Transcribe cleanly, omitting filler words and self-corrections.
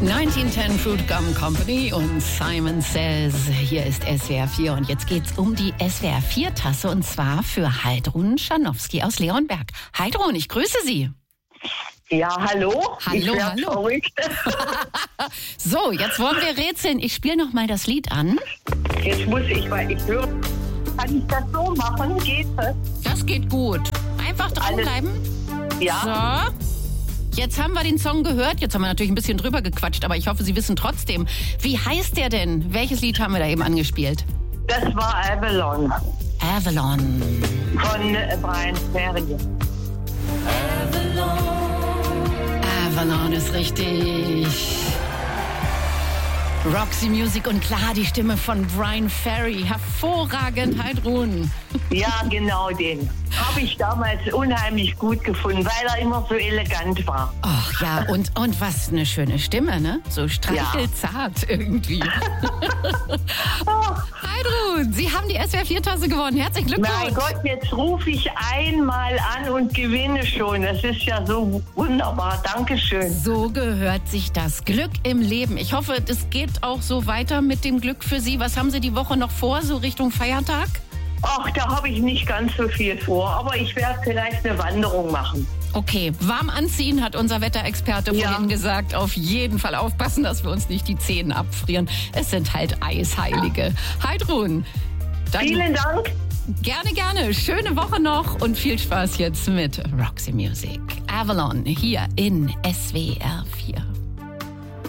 1910 Fruit Gum Company und Simon Says. Hier ist SWR 4 und jetzt geht's um die SWR 4 Tasse und zwar für Heidrun Scharnowski aus Leonberg. Heidrun, ich grüße Sie. Ja, hallo. Hallo, hallo. Verrückt. So, jetzt wollen wir rätseln. Ich spiele noch mal das Lied an. Jetzt muss ich, weil ich höre. Kann ich das so machen? Geht das? Das geht gut. Einfach dranbleiben. Ja. So. Jetzt haben wir den Song gehört. Jetzt haben wir natürlich ein bisschen drüber gequatscht, aber ich hoffe, Sie wissen trotzdem. Wie heißt der denn? Welches Lied haben wir da eben angespielt? Das war Avalon. Avalon. Von Brian Ferry. Avalon ist richtig. Roxy Music und klar, die Stimme von Brian Ferry. Hervorragend, Heidrun. Ja, genau den. Habe ich damals unheimlich gut gefunden, weil er immer so elegant war. Ach ja, und was eine schöne Stimme, ne? So streichelzart irgendwie. Heidrun, Sie haben die SWR 4 Tasse gewonnen. Herzlichen Glückwunsch. Mein Gott, jetzt rufe ich einmal an und gewinne schon. Das ist ja so wunderbar. Dankeschön. So gehört sich das. Glück im Leben. Ich hoffe, es geht auch so weiter mit dem Glück für Sie. Was haben Sie die Woche noch vor, so Richtung Feiertag? Ach, da habe ich nicht ganz so viel vor, aber ich werde vielleicht eine Wanderung machen. Okay, warm anziehen, hat unser Wetterexperte vorhin gesagt. Auf jeden Fall aufpassen, dass wir uns nicht die Zähne abfrieren. Es sind halt Eisheilige. Heidrun, dann Vielen Dank. Gerne, gerne. Schöne Woche noch und viel Spaß jetzt mit Roxy Music. Avalon hier in SWR 4.